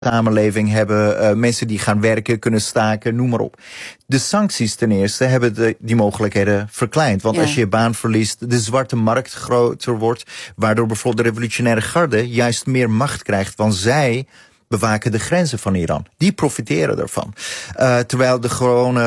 samenleving hebben, mensen die gaan werken, kunnen staken, noem maar op. De sancties ten eerste hebben die mogelijkheden verkleind. Want als je je baan verliest, de zwarte markt groter wordt, waardoor bijvoorbeeld de revolutionaire garde juist meer macht krijgt, want zij bewaken de grenzen van Iran. Die profiteren ervan. Terwijl de gewone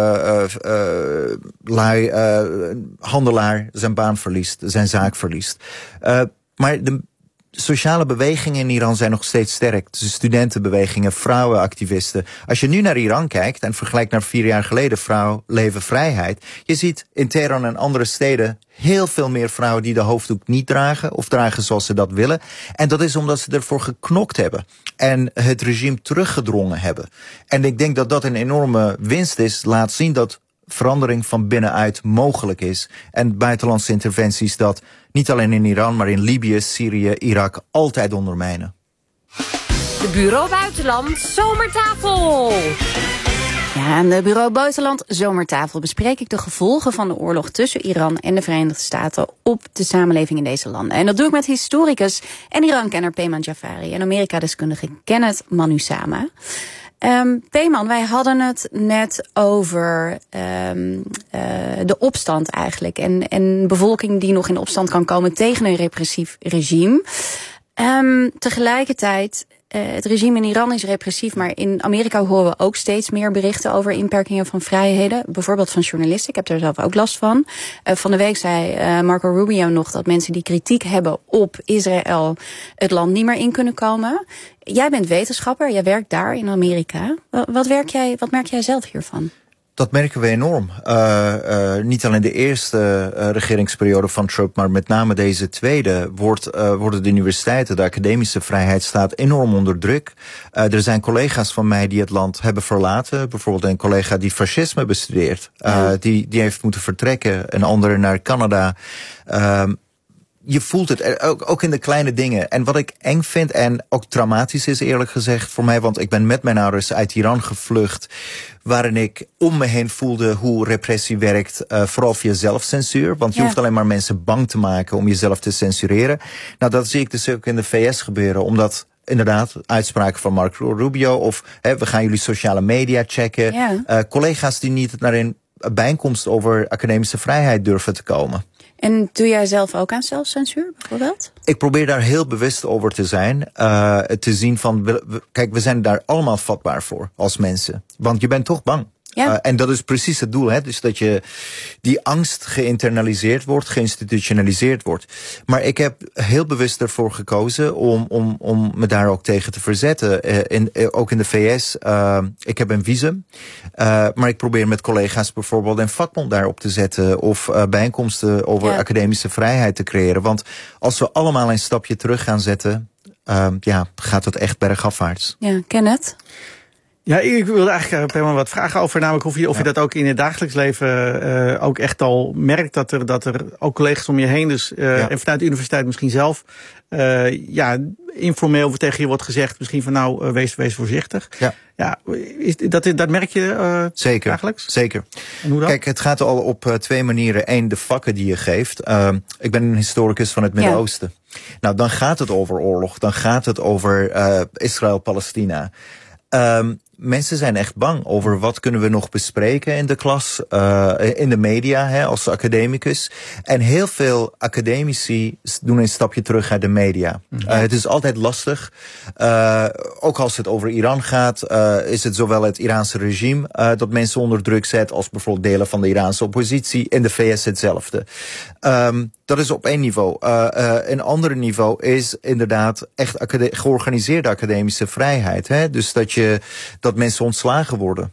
handelaar zijn baan verliest, zijn zaak verliest. Maar de sociale bewegingen in Iran zijn nog steeds sterk. De studentenbewegingen, vrouwenactivisten. Als je nu naar Iran kijkt en vergelijkt naar 4 jaar geleden vrouw, leven, vrijheid. Je ziet in Teheran en andere steden heel veel meer vrouwen die de hoofddoek niet dragen of dragen zoals ze dat willen. En dat is omdat ze ervoor geknokt hebben en het regime teruggedrongen hebben. En ik denk dat dat een enorme winst is. Laat zien dat verandering van binnenuit mogelijk is. En buitenlandse interventies dat niet alleen in Iran, maar in Libië, Syrië, Irak altijd ondermijnen. De Bureau Buitenland Zomertafel. Ja, aan de Bureau Buitenland Zomertafel bespreek ik de gevolgen van de oorlog tussen Iran en de Verenigde Staten op de samenleving in deze landen. En dat doe ik met historicus en Iran-kenner Peyman Jafari en Amerika-deskundige Kenneth Manusama. Peyman, wij hadden het net over de opstand eigenlijk. En bevolking die nog in opstand kan komen tegen een repressief regime. Tegelijkertijd, het regime in Iran is repressief, maar in Amerika horen we ook steeds meer berichten over inperkingen van vrijheden. Bijvoorbeeld van journalisten, ik heb daar zelf ook last van. Van de week zei Marco Rubio nog dat mensen die kritiek hebben op Israël het land niet meer in kunnen komen. Jij bent wetenschapper, jij werkt daar in Amerika. Wat merk jij zelf hiervan? Dat merken we enorm. Niet alleen de eerste regeringsperiode van Trump, maar met name deze tweede worden de universiteiten, de academische vrijheid staat enorm onder druk. Er zijn collega's van mij die het land hebben verlaten. Bijvoorbeeld een collega die fascisme bestudeert. Die heeft moeten vertrekken. Een andere naar Canada. Je voelt het, ook in de kleine dingen. En wat ik eng vind en ook traumatisch is eerlijk gezegd voor mij, want ik ben met mijn ouders uit Iran gevlucht, waarin ik om me heen voelde hoe repressie werkt, vooral via zelfcensuur. Want je hoeft alleen maar mensen bang te maken om jezelf te censureren. Nou, dat zie ik dus ook in de VS gebeuren, omdat inderdaad, uitspraken van Marco Rubio of we gaan jullie sociale media checken. Collega's die niet naar een bijeenkomst over academische vrijheid durven te komen. En doe jij zelf ook aan zelfcensuur, bijvoorbeeld? Ik probeer daar heel bewust over te zijn. Te zien van, kijk, we zijn daar allemaal vatbaar voor als mensen. Want je bent toch bang. Ja. En dat is precies het doel, hè? Dus dat je die angst geïnternaliseerd wordt, geïnstitutionaliseerd wordt. Maar ik heb heel bewust ervoor gekozen om me daar ook tegen te verzetten. Ook in de VS. Ik heb een visum. Maar ik probeer met collega's bijvoorbeeld een vakbond daarop te zetten. Of bijeenkomsten over academische vrijheid te creëren. Want als we allemaal een stapje terug gaan zetten, gaat het echt bergafwaarts. Ja, Kenneth? Ja, ik wilde eigenlijk wat vragen over, namelijk of je dat ook in het dagelijks leven ook echt al merkt dat er ook collega's om je heen, dus en vanuit de universiteit misschien zelf, informeel tegen je wordt gezegd, misschien van wees voorzichtig. Ja, dat merk je zeker, dagelijks? Zeker. En hoe dan? Kijk, het gaat al op 2 manieren. 1, de vakken die je geeft. Ik ben een historicus van het Midden-Oosten. Nou, dan gaat het over oorlog. Dan gaat het over Israël-Palestina. Mensen zijn echt bang over wat kunnen we nog bespreken in de klas, in de media, als academicus. En heel veel academici doen een stapje terug uit de media. Het is altijd lastig. Ook als het over Iran gaat, is het zowel het Iraanse regime dat mensen onder druk zet, als bijvoorbeeld delen van de Iraanse oppositie. In de VS hetzelfde. Dat is op 1 niveau. Een ander niveau is inderdaad echt georganiseerde academische vrijheid. Hè? Dus dat mensen ontslagen worden.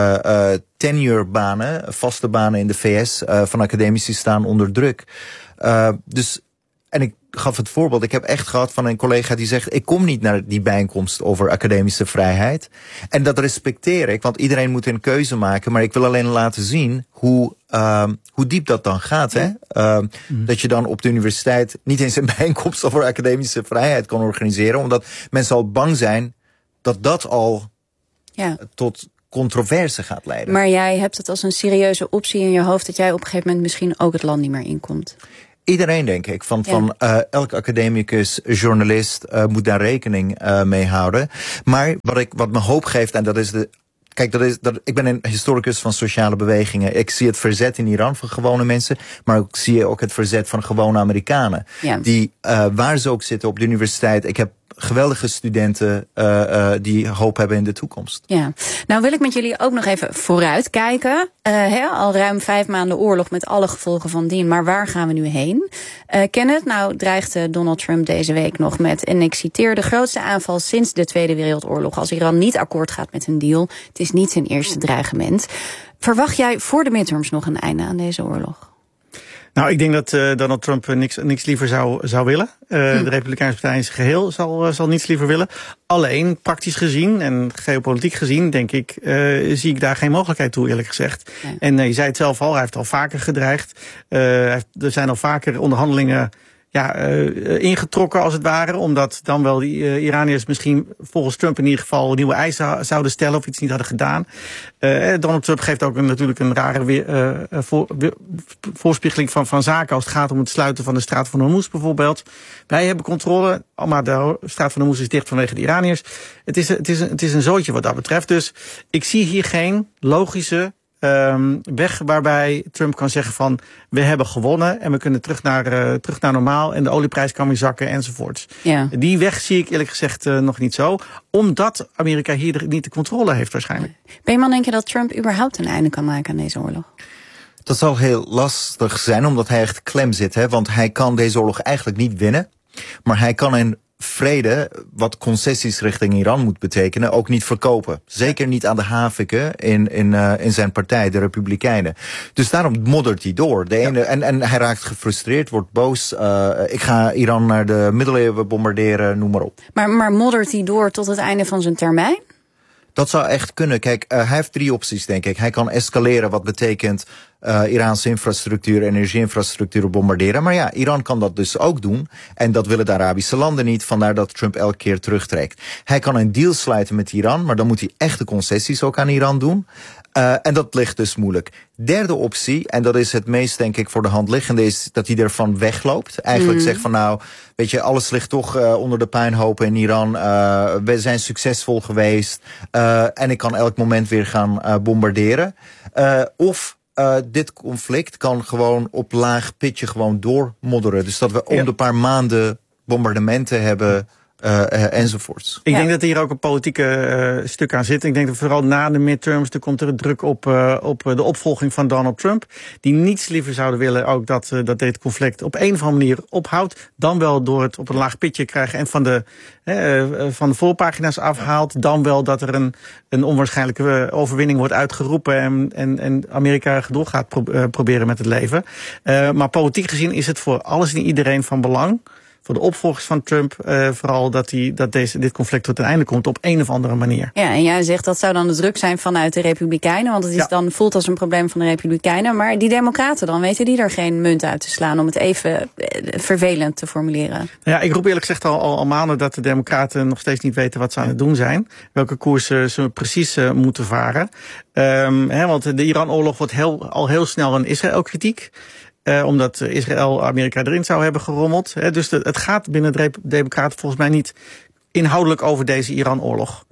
Tenurebanen, vaste banen in de VS van academici staan onder druk. En ik gaf het voorbeeld, ik heb echt gehad van een collega die zegt, ik kom niet naar die bijeenkomst over academische vrijheid. En dat respecteer ik, want iedereen moet een keuze maken. Maar ik wil alleen laten zien hoe diep dat dan gaat. Hè? Dat je dan op de universiteit niet eens een bijeenkomst over academische vrijheid kan organiseren. Omdat mensen al bang zijn dat al tot controverse gaat leiden. Maar jij hebt het als een serieuze optie in je hoofd dat jij op een gegeven moment misschien ook het land niet meer inkomt. Iedereen, denk ik. Elk academicus, journalist moet daar rekening mee houden. Maar wat me hoop geeft, en dat is ik ben een historicus van sociale bewegingen. Ik zie het verzet in Iran van gewone mensen, maar ik zie ook het verzet van gewone Amerikanen. Ja. Die, waar ze ook zitten op de universiteit. Ik heb geweldige studenten die hoop hebben in de toekomst. Ja, nou wil ik met jullie ook nog even vooruit kijken. Al ruim 5 maanden oorlog met alle gevolgen van dien. Maar waar gaan we nu heen? Kenneth, nou dreigde Donald Trump deze week nog met, en ik citeer, de grootste aanval sinds de Tweede Wereldoorlog. Als Iran niet akkoord gaat met een deal. Het is niet zijn eerste dreigement. Verwacht jij voor de midterms nog een einde aan deze oorlog? Nou, ik denk dat Donald Trump niks liever zou willen. De Republikeinse Partij in zijn geheel zal niets liever willen. Alleen, praktisch gezien en geopolitiek gezien, denk ik, zie ik daar geen mogelijkheid toe, eerlijk gezegd. Ja. En je zei het zelf al, hij heeft al vaker gedreigd. Er zijn al vaker onderhandelingen ingetrokken als het ware, omdat dan wel die Iraniërs misschien volgens Trump in ieder geval nieuwe eisen zouden stellen of iets niet hadden gedaan. Donald Trump geeft ook natuurlijk een rare voorspiegeling van zaken als het gaat om het sluiten van de straat van Hormuz bijvoorbeeld. Wij hebben controle, maar de straat van Hormuz is dicht vanwege de Iraniërs. Het is een zootje wat dat betreft. Dus ik zie hier geen logische weg waarbij Trump kan zeggen van we hebben gewonnen en we kunnen terug naar normaal en de olieprijs kan weer zakken enzovoorts. Ja. Die weg zie ik eerlijk gezegd nog niet zo, omdat Amerika hier niet de controle heeft waarschijnlijk. Peeman, denk je dat Trump überhaupt een einde kan maken aan deze oorlog? Dat zal heel lastig zijn, omdat hij echt klem zit. Hè? Want hij kan deze oorlog eigenlijk niet winnen, maar hij kan in vrede, wat concessies richting Iran moet betekenen, ook niet verkopen. Zeker niet aan de haviken in zijn partij, de Republikeinen. Dus daarom moddert hij door. En hij raakt gefrustreerd, wordt boos. Ik ga Iran naar de middeleeuwen bombarderen, noem maar op. Maar moddert hij door tot het einde van zijn termijn? Dat zou echt kunnen. Kijk, hij heeft 3 opties, denk ik. Hij kan escaleren, wat betekent Iraanse infrastructuur, energieinfrastructuur bombarderen. Maar ja, Iran kan dat dus ook doen. En dat willen de Arabische landen niet. Vandaar dat Trump elke keer terugtrekt. Hij kan een deal sluiten met Iran, maar dan moet hij echte concessies ook aan Iran doen. En dat ligt dus moeilijk. Derde optie, en dat is het meest, denk ik, voor de hand liggende, is dat hij ervan wegloopt. Eigenlijk zegt van nou, weet je, alles ligt toch onder de puinhopen in Iran. We zijn succesvol geweest. En ik kan elk moment weer gaan bombarderen. Of dit conflict kan gewoon op laag pitje gewoon doormodderen. Dus dat we om de paar maanden bombardementen hebben enzovoorts. Ik denk dat hier ook een politieke stuk aan zit. Ik denk dat vooral na de midterms er komt er druk op de opvolging van Donald Trump. Die niets liever zouden willen ook dat dit conflict op een of andere manier ophoudt. Dan wel door het op een laag pitje krijgen en van de voorpagina's afhaalt. Dan wel dat er een onwaarschijnlijke overwinning wordt uitgeroepen en Amerika door gaat proberen met het leven. Maar politiek gezien is het voor alles en iedereen van belang, voor de opvolgers van Trump, vooral dat dit conflict tot een einde komt op een of andere manier. Ja, en jij zegt dat zou dan de druk zijn vanuit de Republikeinen, want het is dan voelt als een probleem van de Republikeinen. Maar die Democraten dan, weten die er geen munt uit te slaan, om het even vervelend te formuleren? Ja, ik roep eerlijk gezegd al maanden dat de Democraten nog steeds niet weten wat ze aan het doen zijn. Welke koers ze precies moeten varen. Want de Iran-oorlog wordt al heel snel een Israël-kritiek. Omdat Israël Amerika erin zou hebben gerommeld. Dus het gaat binnen de Democraten volgens mij niet inhoudelijk over deze Iran-oorlog.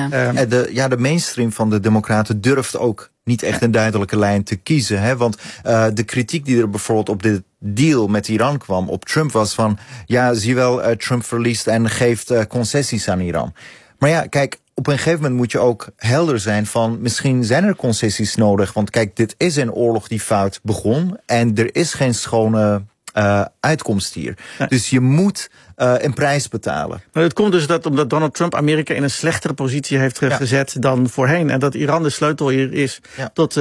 De mainstream van de Democraten durft ook niet echt een duidelijke lijn te kiezen. Hè? Want de kritiek die er bijvoorbeeld op dit deal met Iran kwam, op Trump, was van, ja, zie wel, Trump verliest en geeft concessies aan Iran. Maar ja, kijk, op een gegeven moment moet je ook helder zijn van, misschien zijn er concessies nodig. Want kijk, dit is een oorlog die fout begon en er is geen schone uitkomst hier. Ja. Dus je moet een prijs betalen. Maar het komt dus omdat Donald Trump Amerika in een slechtere positie heeft gezet dan voorheen. En dat Iran de sleutel hier is tot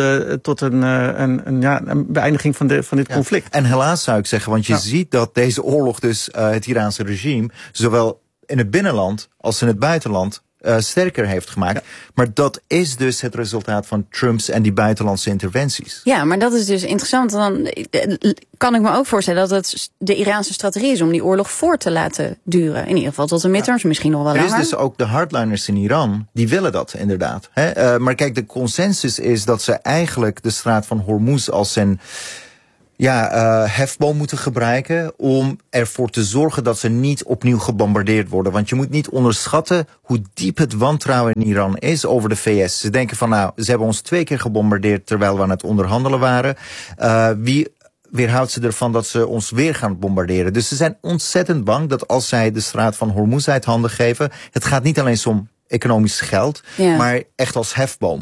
een beëindiging van dit conflict. En helaas zou ik zeggen, want je ziet dat deze oorlog dus het Iraanse regime zowel in het binnenland als in het buitenland sterker heeft gemaakt. Ja. Maar dat is dus het resultaat van Trumps en die buitenlandse interventies. Ja, maar dat is dus interessant. Dan kan ik me ook voorstellen dat het de Iraanse strategie is om die oorlog voor te laten duren. In ieder geval tot de midterms, misschien nog wel langer. Er is dus ook de hardliners in Iran, die willen dat inderdaad. Maar kijk, de consensus is dat ze eigenlijk de straat van Hormuz als een hefboom moeten gebruiken om ervoor te zorgen dat ze niet opnieuw gebombardeerd worden. Want je moet niet onderschatten hoe diep het wantrouwen in Iran is over de VS. Ze denken van ze hebben ons 2 keer gebombardeerd terwijl we aan het onderhandelen waren. Wie weerhoudt ze ervan dat ze ons weer gaan bombarderen? Dus ze zijn ontzettend bang dat als zij de straat van Hormuz uit handen geven, het gaat niet alleen om economisch geld, maar echt als hefboom.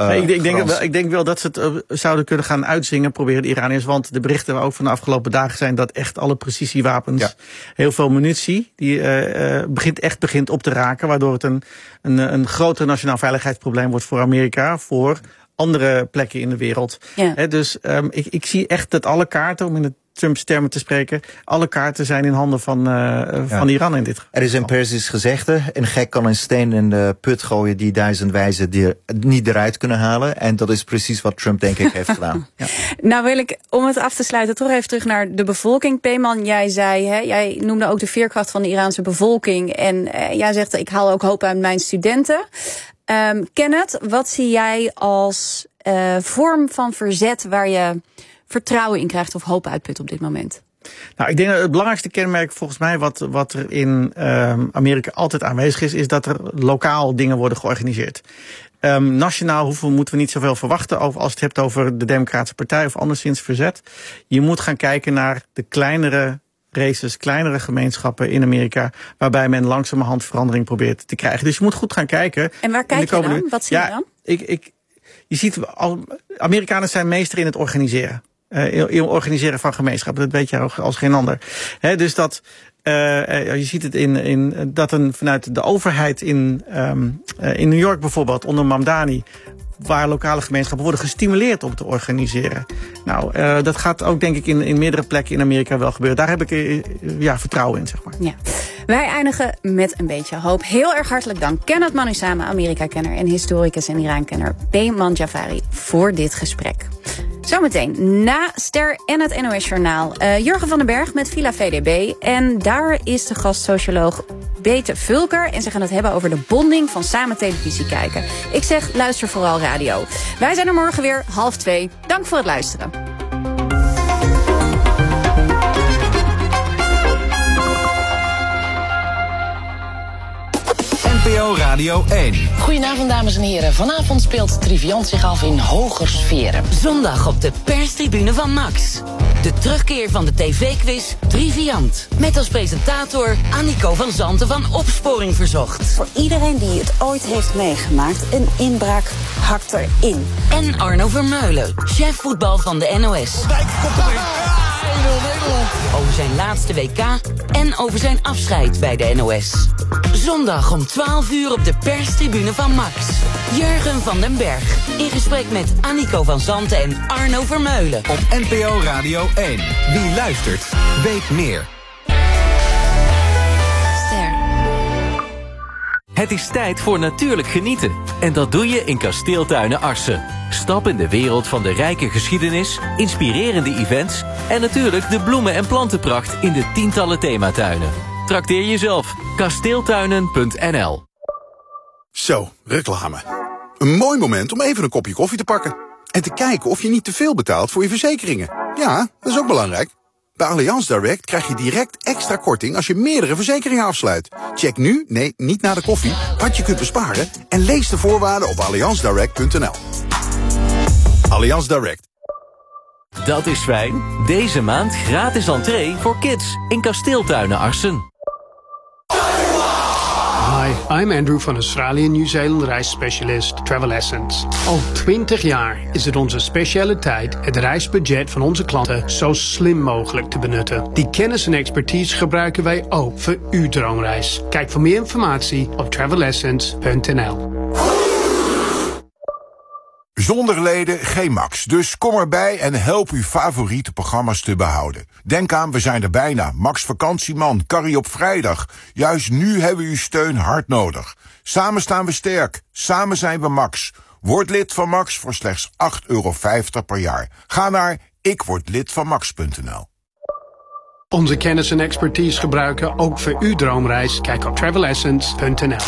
Ik denk wel dat ze het zouden kunnen gaan uitzingen, proberen de Iraniërs. Want de berichten ook van de afgelopen dagen zijn dat echt alle precisiewapens, heel veel munitie, die begint op te raken. Waardoor het een groter nationaal veiligheidsprobleem wordt voor Amerika, voor andere plekken in de wereld. Ja. Dus ik zie echt dat alle kaarten, om in het Trumps termen te spreken, alle kaarten zijn in handen van Iran in dit geval. Er is een Persisch gezegde: een gek kan een steen in de put gooien die 1000 wijzen die niet eruit kunnen halen. En dat is precies wat Trump, denk ik, heeft gedaan. Ja. Nou wil ik, om het af te sluiten, toch even terug naar de bevolking. Peyman, jij zei, jij noemde ook de veerkracht van de Iraanse bevolking. En jij zegt, ik haal ook hoop uit mijn studenten. Kenneth, wat zie jij als vorm van verzet waar je vertrouwen in krijgt of hoop uitput op dit moment? Nou, ik denk dat het belangrijkste kenmerk volgens mij wat er in Amerika altijd aanwezig is dat er lokaal dingen worden georganiseerd. Nationaal moeten we niet zoveel verwachten als je het hebt over de Democratische Partij of anderszins verzet. Je moet gaan kijken naar de kleinere races, kleinere gemeenschappen in Amerika, waarbij men langzamerhand verandering probeert te krijgen. Dus je moet goed gaan kijken. En waar kijk je dan? Wat zie je dan? Je ziet, Amerikanen zijn meester in het organiseren. In het organiseren van gemeenschappen. Dat weet je ook als geen ander. Dus dat je ziet het dat vanuit de overheid in New York bijvoorbeeld, onder Mamdani, waar lokale gemeenschappen worden gestimuleerd om te organiseren. Nou, dat gaat ook denk ik in meerdere plekken in Amerika wel gebeuren. Daar heb ik vertrouwen in, zeg maar. Ja. Wij eindigen met een beetje hoop. Heel erg hartelijk dank, Kenneth Manusama, Amerika-kenner en historicus en Iran-kenner Peyman Jafari, voor dit gesprek. Zometeen na Ster en het NOS-journaal Jurgen van den Berg met Villa VDB. En daar is de gastsocioloog Bete Vulker. En ze gaan het hebben over de bonding van samen televisie kijken. Ik zeg, luister vooral radio. Wij zijn er morgen weer 1:30. Dank voor het luisteren. NPO Radio 1. Goedenavond, dames en heren. Vanavond speelt Triviant zich af in hoger sferen. Zondag op de perstribune van Max. De terugkeer van de tv-quiz Triviant. Met als presentator Annico van Zanten van Opsporing Verzocht. Voor iedereen die het ooit heeft meegemaakt, een inbraak hakt erin. En Arno Vermeulen, chef voetbal van de NOS. Over zijn laatste WK en over zijn afscheid bij de NOS. Zondag om 12:00 op de perstribune van Max. Jurgen van den Berg in gesprek met Annico van Zanten en Arno Vermeulen. Op NPO Radio 1. Wie luistert, weet meer. Het is tijd voor natuurlijk genieten. En dat doe je in Kasteeltuinen Arcen. Stap in de wereld van de rijke geschiedenis, inspirerende events en natuurlijk de bloemen- en plantenpracht in de tientallen thematuinen. Trakteer jezelf. Kasteeltuinen.nl. Zo, reclame. Een mooi moment om even een kopje koffie te pakken. En te kijken of je niet te veel betaalt voor je verzekeringen. Ja, dat is ook belangrijk. Bij Allianz Direct krijg je direct extra korting als je meerdere verzekeringen afsluit. Check nu, nee, niet na de koffie, wat je kunt besparen en lees de voorwaarden op allianzdirect.nl. Allianz Direct. Dat is fijn. Deze maand gratis entree voor kids in Kasteeltuinen Arcen. Hi, I'm Andrew van Australië Nieuw-Zeeland reisspecialist Travel Essence. Al 20 jaar is het onze specialiteit het reisbudget van onze klanten zo slim mogelijk te benutten. Die kennis en expertise gebruiken wij ook voor uw droomreis. Kijk voor meer informatie op travelessence.nl. Zonder leden geen Max, dus kom erbij en help uw favoriete programma's te behouden. Denk aan, we zijn er bijna. Max Vakantieman, Carrie op vrijdag. Juist nu hebben we uw steun hard nodig. Samen staan we sterk, samen zijn we Max. Word lid van Max voor slechts €8,50 per jaar. Ga naar ikwordlidvanmax.nl. Onze kennis en expertise gebruiken ook voor uw droomreis. Kijk op travelessence.nl.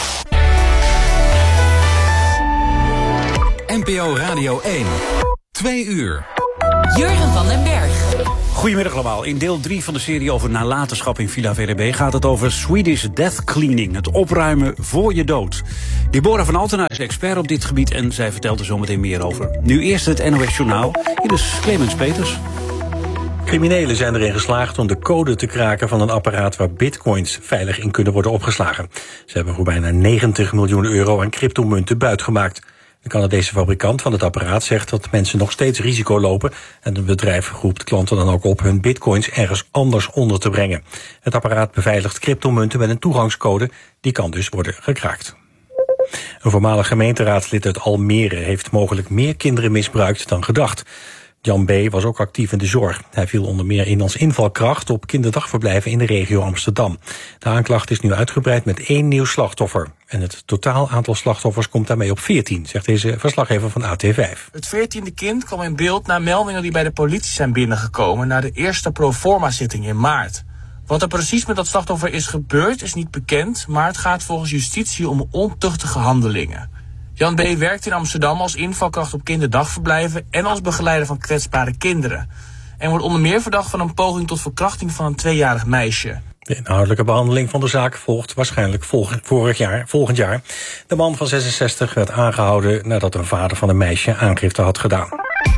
NPO Radio 1. 2 uur. Jurgen van den Berg. Goedemiddag allemaal. In deel 3 van de serie over nalatenschap in Villa VDB gaat het over Swedish death cleaning. Het opruimen voor je dood. Deborah van Altena is expert op dit gebied en zij vertelt er zometeen meer over. Nu eerst het NOS Journaal. Hier is Clemens Peters. Criminelen zijn erin geslaagd om de code te kraken van een apparaat waar bitcoins veilig in kunnen worden opgeslagen. Ze hebben voor bijna 90 miljoen euro aan cryptomunten buitgemaakt. De Canadese fabrikant van het apparaat zegt dat mensen nog steeds risico lopen en het bedrijf roept klanten dan ook op hun bitcoins ergens anders onder te brengen. Het apparaat beveiligt cryptomunten met een toegangscode, die kan dus worden gekraakt. Een voormalig gemeenteraadslid uit Almere heeft mogelijk meer kinderen misbruikt dan gedacht. Jan B. was ook actief in de zorg. Hij viel onder meer in als invalkracht op kinderdagverblijven in de regio Amsterdam. De aanklacht is nu uitgebreid met 1 nieuw slachtoffer. En het totaal aantal slachtoffers komt daarmee op 14, zegt deze verslaggever van AT5. Het 14e kind kwam in beeld na meldingen die bij de politie zijn binnengekomen na de eerste proforma-zitting in maart. Wat er precies met dat slachtoffer is gebeurd is niet bekend, maar het gaat volgens justitie om ontuchtige handelingen. Jan B. werkt in Amsterdam als invalkracht op kinderdagverblijven en als begeleider van kwetsbare kinderen. En wordt onder meer verdacht van een poging tot verkrachting van een 2-jarig meisje. De inhoudelijke behandeling van de zaak volgt waarschijnlijk volgend jaar. De man van 66 werd aangehouden nadat een vader van een meisje aangifte had gedaan.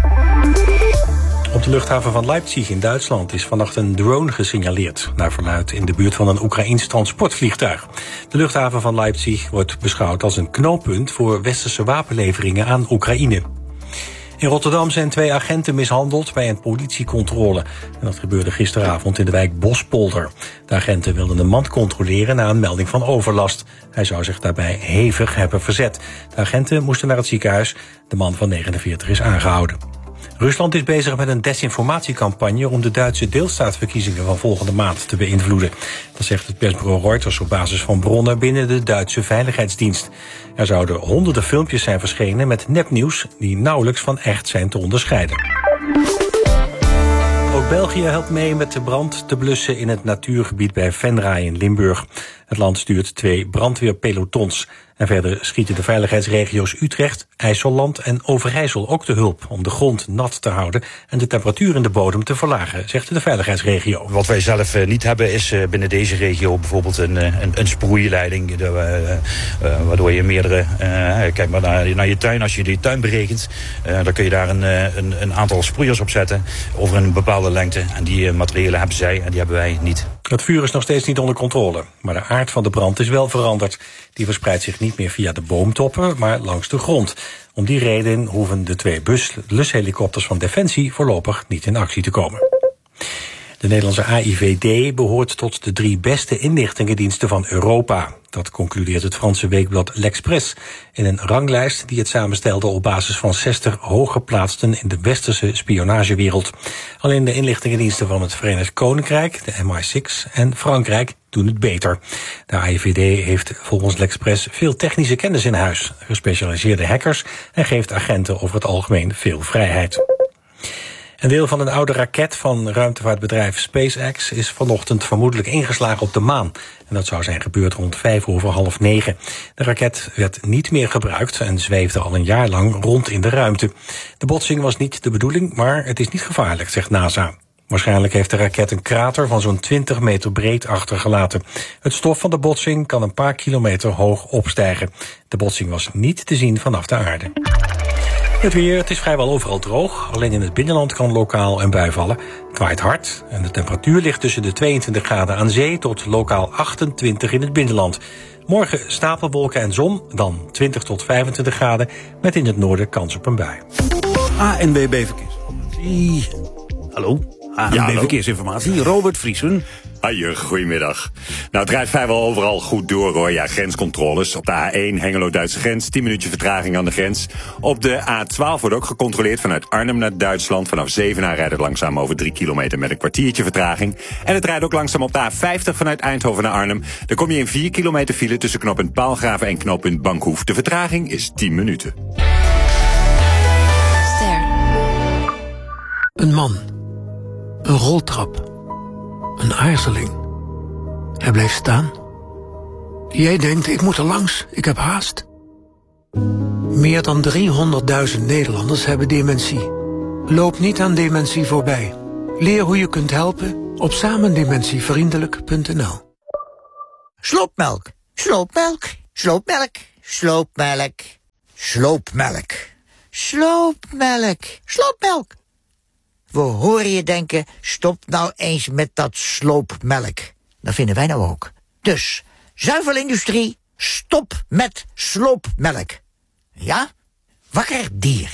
Op de luchthaven van Leipzig in Duitsland is vannacht een drone gesignaleerd, naar verluidt in de buurt van een Oekraïns transportvliegtuig. De luchthaven van Leipzig wordt beschouwd als een knooppunt voor westerse wapenleveringen aan Oekraïne. In Rotterdam zijn 2 agenten mishandeld bij een politiecontrole. En dat gebeurde gisteravond in de wijk Bospolder. De agenten wilden een man controleren na een melding van overlast. Hij zou zich daarbij hevig hebben verzet. De agenten moesten naar het ziekenhuis. De man van 49 is aangehouden. Rusland is bezig met een desinformatiecampagne om de Duitse deelstaatsverkiezingen van volgende maand te beïnvloeden. Dat zegt het persbureau Reuters op basis van bronnen binnen de Duitse Veiligheidsdienst. Er zouden honderden filmpjes zijn verschenen met nepnieuws die nauwelijks van echt zijn te onderscheiden. Ook België helpt mee met de brand te blussen in het natuurgebied bij Venray in Limburg. Het land stuurt 2 brandweerpelotons. En verder schieten de veiligheidsregio's Utrecht, IJsselland en Overijssel ook te hulp om de grond nat te houden en de temperatuur in de bodem te verlagen, zegt de veiligheidsregio. Wat wij zelf niet hebben is binnen deze regio bijvoorbeeld een sproeileiding, waardoor je meerdere, kijk maar naar je tuin, als je die tuin berekent, dan kun je daar een aantal sproeiers op zetten over een bepaalde lengte. En die materialen hebben zij en die hebben wij niet. Het vuur is nog steeds niet onder controle, maar de aard van de brand is wel veranderd. Die verspreidt zich niet meer via de boomtoppen, maar langs de grond. Om die reden hoeven de 2 blushelikopters van Defensie voorlopig niet in actie te komen. De Nederlandse AIVD behoort tot de 3 beste inlichtingendiensten van Europa. Dat concludeert het Franse weekblad L'Express in een ranglijst die het samenstelde op basis van 60 hooggeplaatsten in de westerse spionagewereld. Alleen de inlichtingendiensten van het Verenigd Koninkrijk, de MI6 en Frankrijk doen het beter. De AIVD heeft volgens L'Express veel technische kennis in huis, gespecialiseerde hackers en geeft agenten over het algemeen veel vrijheid. Een deel van een oude raket van ruimtevaartbedrijf SpaceX is vanochtend vermoedelijk ingeslagen op de maan. En dat zou zijn gebeurd rond 9:05. De raket werd niet meer gebruikt en zweefde al een jaar lang rond in de ruimte. De botsing was niet de bedoeling, maar het is niet gevaarlijk, zegt NASA. Waarschijnlijk heeft de raket een krater van zo'n 20 meter breed achtergelaten. Het stof van de botsing kan een paar kilometer hoog opstijgen. De botsing was niet te zien vanaf de aarde. Het weer, het is vrijwel overal droog. Alleen in het binnenland kan lokaal een bui vallen. Het waait hard en de temperatuur ligt tussen de 22 graden aan zee tot lokaal 28 in het binnenland. Morgen stapelwolken en zon, dan 20 tot 25 graden... met in het noorden kans op een bui. ANWB Verkeersinformatie. Hallo, ANWB Verkeersinformatie, Robert Vriesen. Hi, goedemiddag. Nou, het rijdt vrijwel overal goed door, hoor. Ja, grenscontroles. Op de A1 Hengelo-Duitse grens, 10 minuutje vertraging aan de grens. Op de A12 wordt ook gecontroleerd vanuit Arnhem naar Duitsland. Vanaf Zevenaar rijdt het langzaam over 3 kilometer met een kwartiertje vertraging. En het rijdt ook langzaam op de A50 vanuit Eindhoven naar Arnhem. Dan kom je in 4 kilometer file tussen knooppunt Paalgraven en knooppunt Bankhoef. De vertraging is 10 minuten. Ster. Een man. Een roltrap. Een aarzeling. Hij bleef staan. Jij denkt, ik moet er langs, ik heb haast. Meer dan 300.000 Nederlanders hebben dementie. Loop niet aan dementie voorbij. Leer hoe je kunt helpen op samendimensivriendelijk.nl. Sloopmelk, sloopmelk, sloopmelk, sloopmelk, sloopmelk, sloopmelk, sloopmelk. We horen je denken, stop nou eens met dat sloopmelk. Dat vinden wij nou ook. Dus, zuivelindustrie, stop met sloopmelk. Ja? Wakker dier.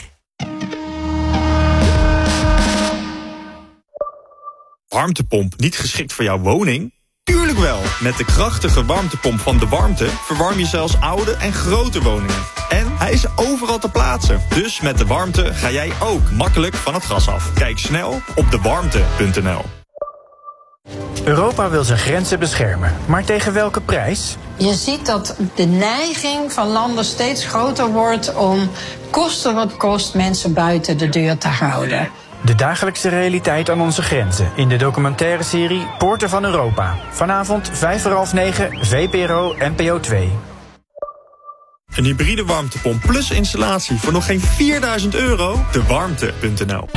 Warmtepomp niet geschikt voor jouw woning? Tuurlijk wel! Met de krachtige warmtepomp van De Warmte verwarm je zelfs oude en grote woningen. En hij is overal te plaatsen. Dus met De Warmte ga jij ook makkelijk van het gas af. Kijk snel op dewarmte.nl. Europa wil zijn grenzen beschermen, maar tegen welke prijs? Je ziet dat de neiging van landen steeds groter wordt om koste wat kost mensen buiten de deur te houden. De dagelijkse realiteit aan onze grenzen in de documentaire serie Poorten van Europa. Vanavond 9:05, VPRO NPO 2. Een hybride warmtepomp plus installatie voor nog geen €4.000? Dewarmte.nl.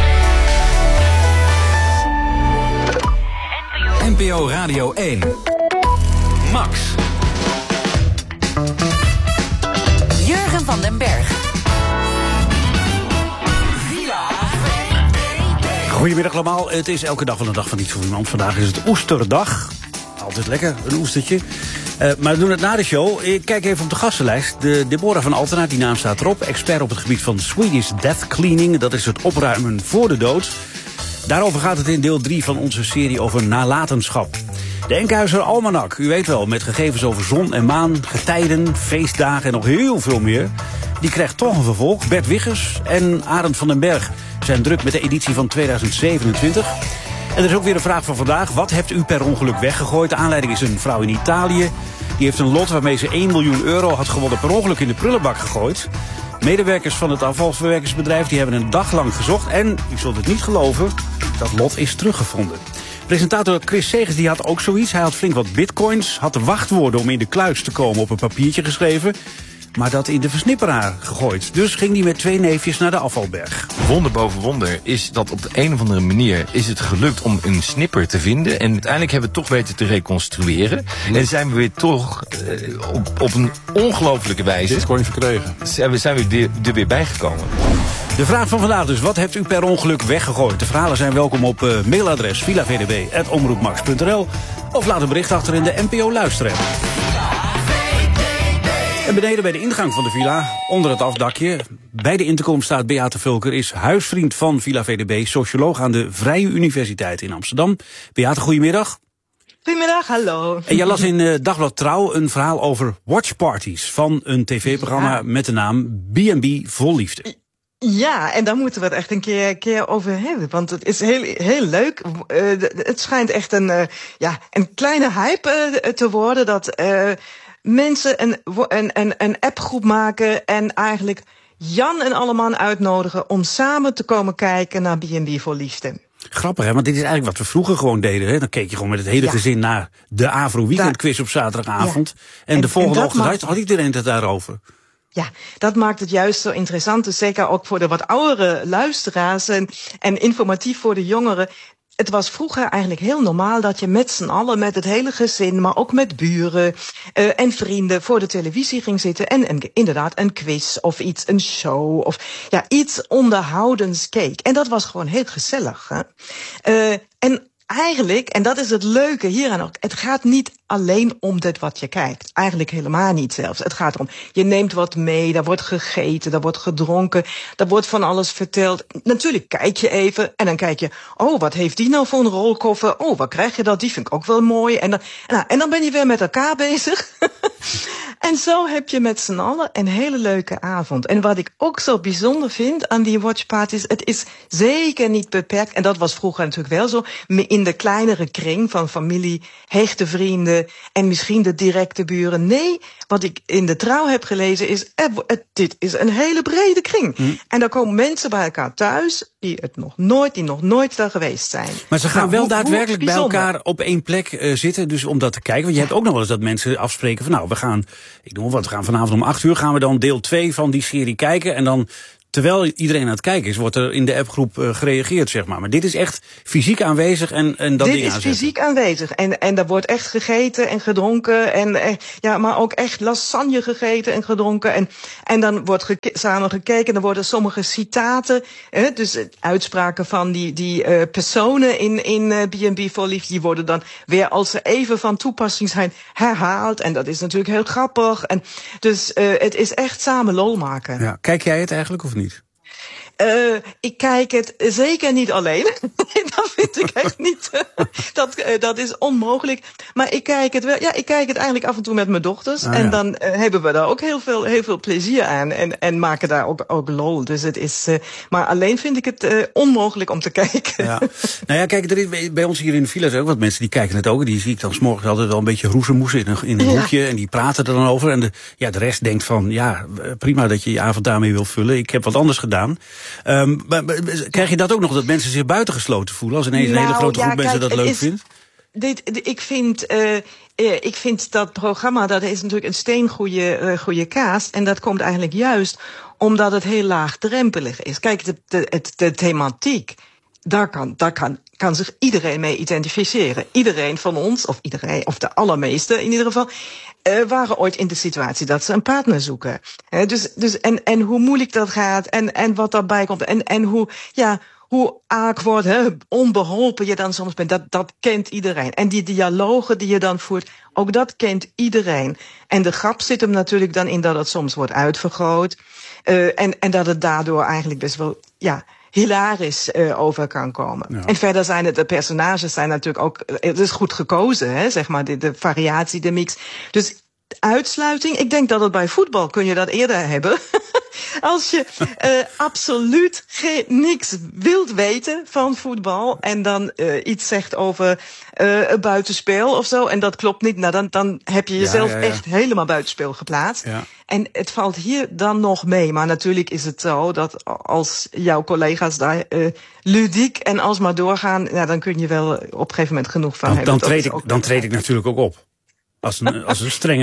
NPO Radio 1. Max. Jurgen van den Berg. Goedemiddag allemaal, het is elke dag van de dag van iets voor iemand. Vandaag is het Oesterdag. Altijd lekker, een oestertje. Maar we doen het na de show. Ik kijk even op de gastenlijst. Deborah van Altena, die naam staat erop. Expert op het gebied van Swedish Death Cleaning. Dat is het opruimen voor de dood. Daarover gaat het in deel 3 van onze serie over nalatenschap. De Enkhuizer Almanak, u weet wel, met gegevens over zon en maan, getijden, feestdagen en nog heel veel meer. Die krijgt toch een vervolg. Bert Wiggers en Arend van den Berg zijn druk met de editie van 2027. En er is ook weer een vraag van vandaag. Wat hebt u per ongeluk weggegooid? De aanleiding is een vrouw in Italië. Die heeft een lot waarmee ze €1 miljoen had gewonnen per ongeluk in de prullenbak gegooid. Medewerkers van het afvalverwerkingsbedrijf die hebben een dag lang gezocht. En, u zult het niet geloven, dat lot is teruggevonden. Presentator Chris Segers die had ook zoiets. Hij had flink wat bitcoins, had de wachtwoorden om in de kluis te komen op een papiertje geschreven, maar dat in de versnipperaar gegooid. Dus ging hij met 2 neefjes naar de afvalberg. Wonder boven wonder is dat op de een of andere manier is het gelukt om een snipper te vinden. En uiteindelijk hebben we het toch weten te reconstrueren. En zijn we weer toch op een ongelofelijke wijze Bitcoin verkregen. Zijn we er weer bijgekomen. De vraag van vandaag dus, wat hebt u per ongeluk weggegooid? De verhalen zijn welkom op mailadres vilavdb@omroepmax.nl of laat een bericht achter in de NPO Luisteren. En beneden bij de ingang van de villa, onder het afdakje, bij de intercom staat Beate Vulker, is huisvriend van Villa VDB, socioloog aan de Vrije Universiteit in Amsterdam. Beate, goedemiddag. Goedemiddag, hallo. En jij las in Dagblad Trouw een verhaal over watchparties van een tv-programma met de naam B&B Vol Liefde. Ja, en daar moeten we het echt een keer over hebben. Want het is heel leuk. Het schijnt echt een kleine hype te worden dat mensen een appgroep maken en eigenlijk Jan en alleman uitnodigen om samen te komen kijken naar B&B Vol Liefde. Grappig, hè? Want dit is eigenlijk wat we vroeger gewoon deden. Hè? Dan keek je gewoon met het hele gezin naar de Avro Weekendquiz op zaterdagavond. Ja. En de volgende ochtend had iedereen het daarover. Ja, dat maakt het juist zo interessant. Dus zeker ook voor de wat oudere luisteraars en informatief voor de jongeren. Het was vroeger eigenlijk heel normaal dat je met z'n allen, met het hele gezin, maar ook met buren en vrienden voor de televisie ging zitten en inderdaad een quiz of iets, een show of ja, iets onderhoudends keek. En dat was gewoon heel gezellig. Hè? En eigenlijk, en dat is het leuke hieraan ook, het gaat niet alleen om dit wat je kijkt. Eigenlijk helemaal niet zelfs. Het gaat erom, je neemt wat mee, daar wordt gegeten, daar wordt gedronken, daar wordt van alles verteld. Natuurlijk kijk je even en dan kijk je, oh, wat heeft die nou voor een rolkoffer? Oh, wat krijg je dat? Die vind ik ook wel mooi. En dan ben je weer met elkaar bezig. En zo heb je met z'n allen een hele leuke avond. En wat ik ook zo bijzonder vind aan die watchparties, het is zeker niet beperkt, en dat was vroeger natuurlijk wel zo, in de kleinere kring van familie, hechte vrienden en misschien de directe buren. Nee, wat ik in de Trouw heb gelezen is, dit is een hele brede kring. En daar komen mensen bij elkaar thuis die nog nooit daar geweest zijn. Maar ze gaan wel daadwerkelijk bij elkaar op één plek zitten, dus om dat te kijken. Want je hebt ook nog wel eens dat mensen afspreken van, nou, we gaan vanavond om 8:00 gaan we dan deel 2 van die serie kijken. En dan terwijl iedereen aan het kijken is, wordt er in de appgroep gereageerd, zeg maar. Maar dit is echt fysiek aanwezig en dat ding aanzetten. Dit is fysiek aanwezig. En daar wordt echt gegeten en gedronken. Maar ook echt lasagne gegeten en gedronken. En dan wordt samen gekeken. Dan worden sommige citaten, dus uitspraken van die personen in B&B voor Liefde, die worden dan weer, als ze even van toepassing zijn, herhaald. En dat is natuurlijk heel grappig. En dus het is echt samen lol maken. Ja. Kijk jij het eigenlijk of niet? Ik kijk het zeker niet alleen. Dat vind ik echt niet. Dat is onmogelijk. Maar ik kijk het wel. Ja, ik kijk het eigenlijk af en toe met mijn dochters. En dan hebben we daar ook heel veel plezier aan. En maken daar ook lol. Dus het is. Maar alleen vind ik het onmogelijk om te kijken. Ja. Nou ja, kijk, er is bij ons hier in de villa ook wat mensen die kijken het ook. Die zie ik dan 's morgens altijd wel een beetje roezemoes in een hoekje. En die praten er dan over. En de rest denkt van, ja, prima dat je je avond daarmee wil vullen. Ik heb wat anders gedaan. Krijg je dat ook nog, dat mensen zich buitengesloten voelen als ineens een hele grote groep mensen dat leuk vindt? Ik vind dat programma, dat is natuurlijk een steengoede cast. En dat komt eigenlijk juist omdat het heel laagdrempelig is. Kijk, de thematiek, daar kan zich iedereen mee identificeren. Iedereen van ons, of de allermeeste in ieder geval, waren ooit in de situatie dat ze een partner zoeken. En hoe moeilijk dat gaat en wat daarbij komt en hoe awkward, onbeholpen je dan soms bent, dat kent iedereen. En die dialogen die je dan voert, ook dat kent iedereen. En de grap zit hem natuurlijk dan in dat het soms wordt uitvergroot. En dat het daardoor eigenlijk best wel, hilarisch over kan komen. Ja. En verder zijn de personages zijn natuurlijk ook, het is goed gekozen, zeg maar, de variatie, de mix. Dus uitsluiting, ik denk dat het bij voetbal kun je dat eerder hebben. Als je absoluut niks wilt weten van voetbal en dan iets zegt over een buitenspel of zo en dat klopt niet, nou dan heb je jezelf echt helemaal buitenspel geplaatst. Ja. En het valt hier dan nog mee. Maar natuurlijk is het zo dat als jouw collega's daar ludiek en alsmaar doorgaan, dan kun je wel op een gegeven moment genoeg van hebben. Dan treed ik natuurlijk ook op. Als een strenge